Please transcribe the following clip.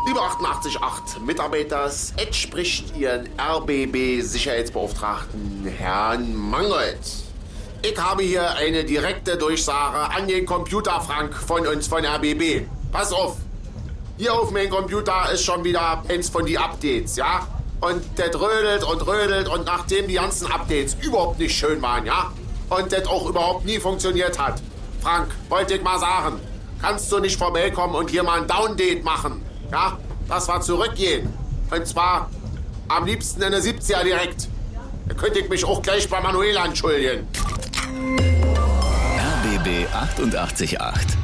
Liebe 88.8 Mitarbeiter, Ed spricht Ihren RBB-Sicherheitsbeauftragten Herrn Mangold. Ich habe hier eine direkte Durchsage an den Computer, Frank, von uns von RBB. Pass auf, hier auf meinem Computer ist schon wieder eins von die Updates, ja? Und das rödelt und nachdem die ganzen Updates überhaupt nicht schön waren, ja? Und das auch überhaupt nie funktioniert hat. Frank, wollte ich mal sagen, kannst du nicht vorbeikommen und hier mal ein Downdate machen, ja? Dass wir zurückgehen. Und zwar am liebsten in der 70er direkt. Da könnte ich mich auch gleich bei Manuela entschuldigen. RBB 88.8